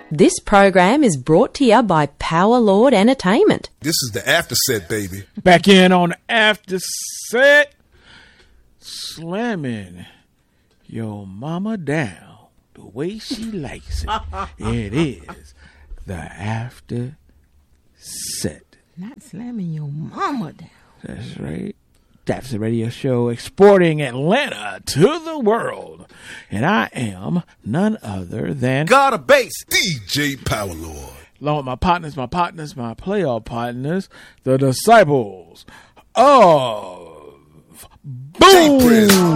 This program is brought to you by Power Lord Entertainment. This is the after set, baby. Back in on After Set, slamming your mama down the way she likes it. It is the After Set. Not slamming your mama down. That's right. That's the radio show exporting Atlanta to the world. And I am none other than God of Bass, DJ Power Lord. Along with my partners, my playoff partners, the disciples of Boom.